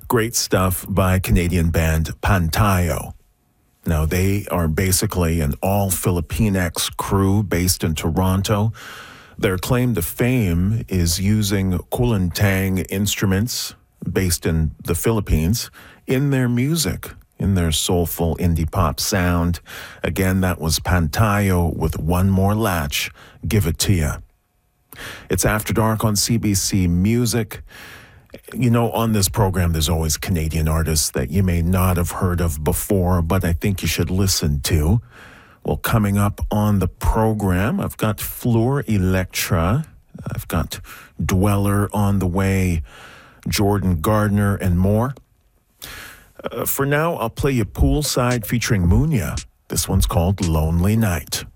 Great stuff by Canadian band Pantayo. Now, they are basically an all-Filipinx crew based in Toronto. Their claim to fame is using Kulintang instruments based in the Philippines in their music, in their soulful indie pop sound. Again, that was Pantayo with One More Latch, Give It To Ya. It's After Dark on CBC Music. You know, on this program, there's always Canadian artists that you may not have heard of before, but I think you should listen to. Well, coming up on the program, I've got Fleur Electra, I've got Dweller on the way, Jordan Gardner, and more. For now, I'll play you Poolside featuring Munya. This one's called Lonely Night.